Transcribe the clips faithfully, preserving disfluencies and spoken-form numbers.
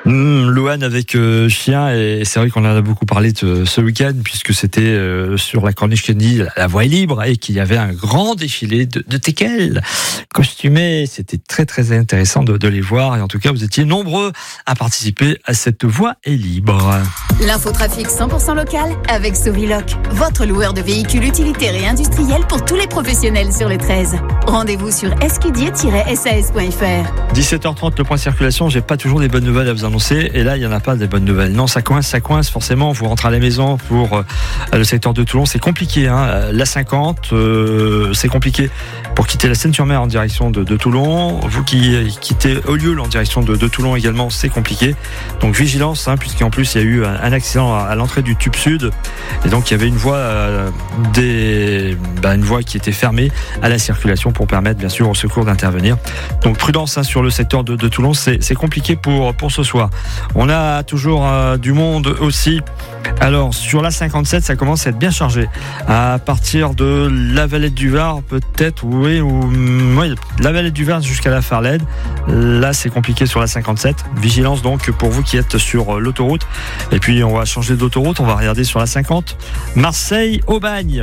Mmh, Louane avec euh, chien, et c'est vrai qu'on en a beaucoup parlé de, ce week-end puisque c'était euh, sur la Corniche Kennedy, la voie est libre, et qu'il y avait un grand défilé de, de teckels costumés. C'était très très intéressant de, de les voir, et en tout cas vous étiez nombreux à participer à cette voie est libre. L'infotrafic cent pour cent local avec Soviloc, votre loueur de véhicules utilitaires et industriels pour tous les professionnels sur le treize. Rendez-vous sur escudier tiret s a s point f r. dix-sept heures trente, le point circulation. J'ai pas toujours des bonnes nouvelles à vous annoncer, et là il y en a pas des bonnes nouvelles. Non, ça coince, ça coince forcément. Vous rentrez à la maison pour euh, le secteur de Toulon, c'est compliqué. Hein. La cinquante, euh, c'est compliqué pour quitter la Seine-sur-Mer en direction de, de Toulon. Vous qui quittez Ollioules en direction de, de Toulon également, c'est compliqué. Donc vigilance, hein, puisqu'en plus il y a eu un, un accident à, à l'entrée du tube sud, et donc il y avait une voie, euh, des, bah, une voie qui était fermée à la circulation pour permettre bien sûr au secours d'intervenir. Donc prudence, hein, sur le secteur de, de Toulon, c'est, c'est compliqué pour pour ce soir. On a toujours euh, du monde aussi. Alors sur la cinquante-sept, ça commence à être bien chargé. À partir de la Valette du Var, peut-être, oui, ou oui, la Valette du Var jusqu'à la Farlède. Là, c'est compliqué sur la cinquante-sept. Vigilance donc pour vous qui êtes sur l'autoroute. Et puis on va changer d'autoroute. On va regarder sur la cinquante. Marseille-Aubagne.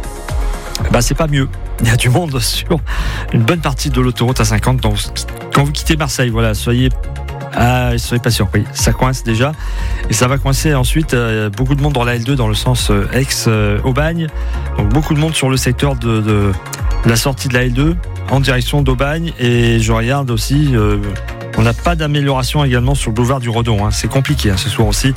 Bah c'est pas mieux. Il y a du monde sur une bonne partie de l'autoroute A cinquante. Donc quand vous quittez Marseille, voilà, soyez Ah, soyez pas surpris, ça coince déjà, et ça va coincer ensuite. Euh, beaucoup de monde dans la L deux dans le sens euh, ex-Aubagne, euh, donc beaucoup de monde sur le secteur de, de la sortie de la L deux en direction d'Aubagne, et je regarde aussi, euh, on n'a pas d'amélioration également sur le boulevard du Redon, hein. C'est compliqué, hein, ce soir aussi.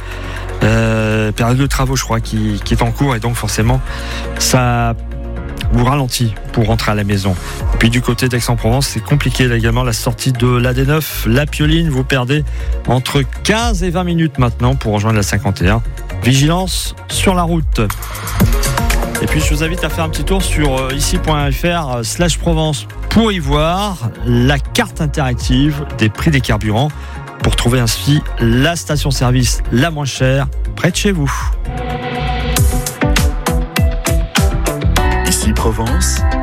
Euh, période de travaux, je crois, qui, qui est en cours, et donc forcément ça vous ralentit pour rentrer à la maison. Puis du côté d'Aix-en-Provence, c'est compliqué là également, la sortie de l'A D neuf, la Pioline, vous perdez entre quinze et vingt minutes maintenant pour rejoindre la cinquante et un. Vigilance sur la route. Et puis je vous invite à faire un petit tour sur ici point f r slash Provence pour y voir la carte interactive des prix des carburants, pour trouver ainsi la station-service la moins chère près de chez vous. Ici Provence,